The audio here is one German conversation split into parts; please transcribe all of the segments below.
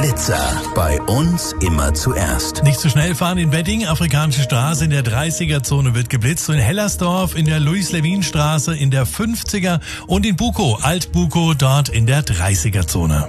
Blitzer. Bei uns immer zuerst. Nicht zu schnell fahren in Wedding, Afrikanische Straße in der 30er-Zone wird geblitzt. Und in Hellersdorf in der Louis-Levin-Straße in der 50er und in Bukow, Alt-Bukow, dort in der 30er-Zone.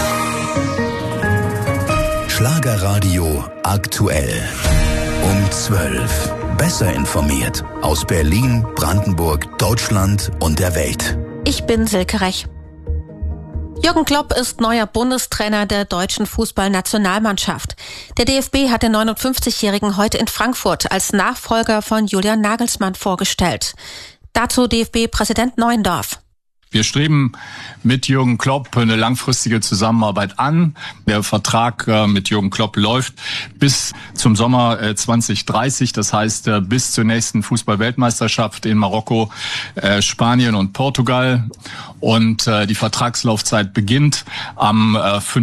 Schlagerradio aktuell. Um 12. Besser informiert. Aus Berlin, Brandenburg, Deutschland und der Welt. Ich bin Silke Rech. Jürgen Klopp ist neuer Bundestrainer der deutschen Fußballnationalmannschaft. Der DFB hat den 59-Jährigen heute in Frankfurt als Nachfolger von Julian Nagelsmann vorgestellt. Dazu DFB-Präsident Neuendorf. Wir streben mit Jürgen Klopp eine langfristige Zusammenarbeit an. Der Vertrag mit Jürgen Klopp läuft bis zum Sommer 2030. Das heißt, bis zur nächsten Fußball-Weltmeisterschaft in Marokko, Spanien und Portugal. Und die Vertragslaufzeit beginnt am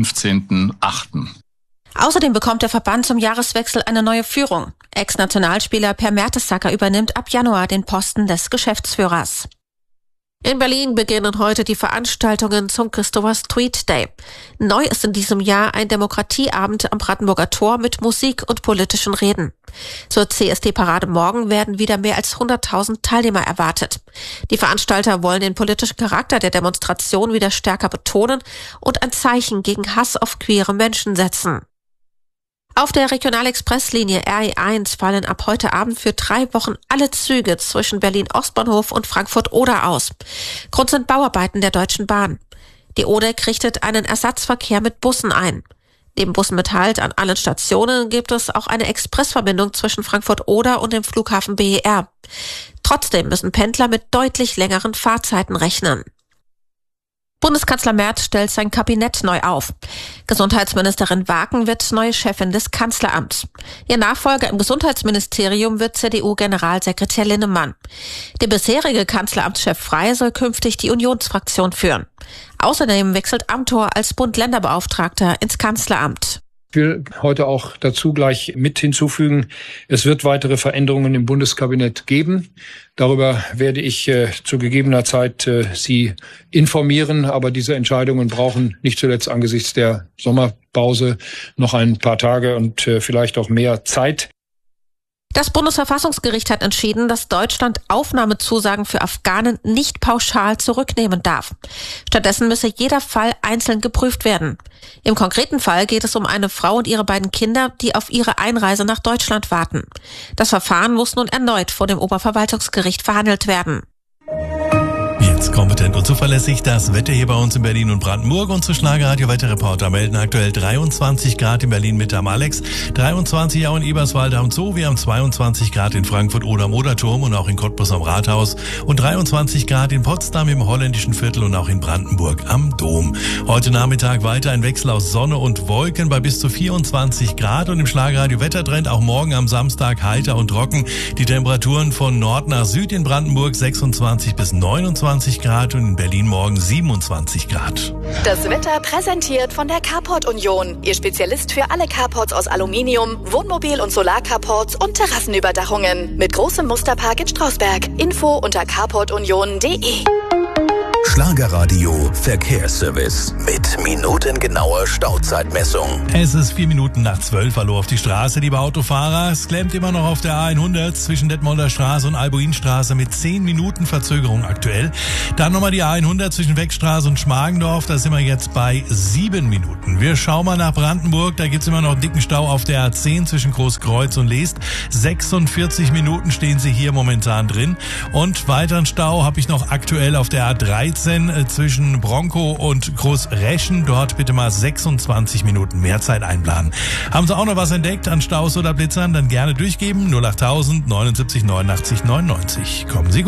15.8. Außerdem bekommt der Verband zum Jahreswechsel eine neue Führung. Ex-Nationalspieler Per Mertesacker übernimmt ab Januar den Posten des Geschäftsführers. In Berlin beginnen heute die Veranstaltungen zum Christopher Street Day. Neu ist in diesem Jahr ein Demokratieabend am Brandenburger Tor mit Musik und politischen Reden. Zur CSD-Parade morgen werden wieder mehr als 100.000 Teilnehmer erwartet. Die Veranstalter wollen den politischen Charakter der Demonstration wieder stärker betonen und ein Zeichen gegen Hass auf queere Menschen setzen. Auf der Regionalexpresslinie RE1 fallen ab heute Abend für 3 Wochen alle Züge zwischen Berlin-Ostbahnhof und Frankfurt-Oder aus. Grund sind Bauarbeiten der Deutschen Bahn. Die ODEC richtet einen Ersatzverkehr mit Bussen ein. Neben Bussen mit Halt an allen Stationen gibt es auch eine Expressverbindung zwischen Frankfurt-Oder und dem Flughafen BER. Trotzdem müssen Pendler mit deutlich längeren Fahrzeiten rechnen. Bundeskanzler Merz stellt sein Kabinett neu auf. Gesundheitsministerin Waken wird neue Chefin des Kanzleramts. Ihr Nachfolger im Gesundheitsministerium wird CDU-Generalsekretär Linnemann. Der bisherige Kanzleramtschef Frey soll künftig die Unionsfraktion führen. Außerdem wechselt Amthor als Bund-Länder-Beauftragter ins Kanzleramt. Ich will heute auch dazu gleich mit hinzufügen, es wird weitere Veränderungen im Bundeskabinett geben. Darüber werde ich zu gegebener Zeit Sie informieren. Aber diese Entscheidungen brauchen nicht zuletzt angesichts der Sommerpause noch ein paar Tage und vielleicht auch mehr Zeit. Das Bundesverfassungsgericht hat entschieden, dass Deutschland Aufnahmezusagen für Afghanen nicht pauschal zurücknehmen darf. Stattdessen müsse jeder Fall einzeln geprüft werden. Im konkreten Fall geht es um eine Frau und ihre beiden Kinder, die auf ihre Einreise nach Deutschland warten. Das Verfahren muss nun erneut vor dem Oberverwaltungsgericht verhandelt werden. Jetzt kompetent und zuverlässig das Wetter hier bei uns in Berlin und Brandenburg. Unsere Schlagerradio-Wetterreporter melden aktuell 23 Grad in Berlin mit am Alex, 23 auch in Eberswalde am Zoo, wir haben 22 Grad in Frankfurt oder am Oderturm und auch in Cottbus am Rathaus und 23 Grad in Potsdam im Holländischen Viertel und auch in Brandenburg am Dom. Heute Nachmittag weiter ein Wechsel aus Sonne und Wolken bei bis zu 24 Grad und im Schlagerradio-Wettertrend auch morgen am Samstag heiter und trocken. Die Temperaturen von Nord nach Süd in Brandenburg 26 bis 29 Grad und in Berlin morgen 27 Grad. Das Wetter präsentiert von der Carport Union. Ihr Spezialist für alle Carports aus Aluminium, Wohnmobil- und Solarcarports und Terrassenüberdachungen. Mit großem Musterpark in Strausberg. Info unter carportunion.de. Schlagerradio Verkehrsservice mit minutengenauer Stauzeitmessung. Es ist 4 Minuten nach 12. Hallo auf die Straße, liebe Autofahrer. Es klemmt immer noch auf der A100 zwischen Detmolder Straße und Albuinstraße mit 10 Minuten Verzögerung aktuell. Dann nochmal die A100 zwischen Weckstraße und Schmargendorf. Da sind wir jetzt bei 7 Minuten. Wir schauen mal nach Brandenburg. Da gibt's immer noch einen dicken Stau auf der A10 zwischen Großkreuz und Leest. 46 Minuten stehen Sie hier momentan drin. Und weiteren Stau habe ich noch aktuell auf der A13 zwischen Bronkow und Großreschen. Dort bitte mal 26 Minuten mehr Zeit einplanen. Haben Sie auch noch was entdeckt an Staus oder Blitzern? Dann gerne durchgeben. 08000 79 89 99. Kommen Sie gut.